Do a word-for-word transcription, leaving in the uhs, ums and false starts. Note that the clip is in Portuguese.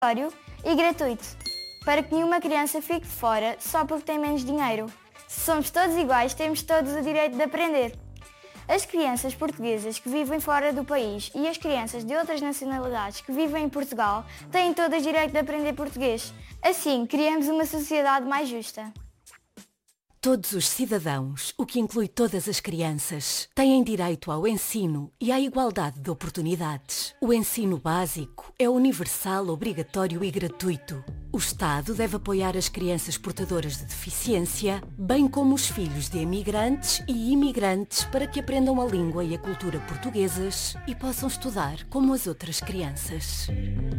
obrigatório e gratuito, para que nenhuma criança fique de fora só porque tem menos dinheiro. Se somos todos iguais, temos todos o direito de aprender. As crianças portuguesas que vivem fora do país e as crianças de outras nacionalidades que vivem em Portugal têm todas o direito de aprender português. Assim, criamos uma sociedade mais justa. Todos os cidadãos, o que inclui todas as crianças, têm direito ao ensino e à igualdade de oportunidades. O ensino básico é universal, obrigatório e gratuito. O Estado deve apoiar as crianças portadoras de deficiência, bem como os filhos de emigrantes e imigrantes, para que aprendam a língua e a cultura portuguesas e possam estudar como as outras crianças.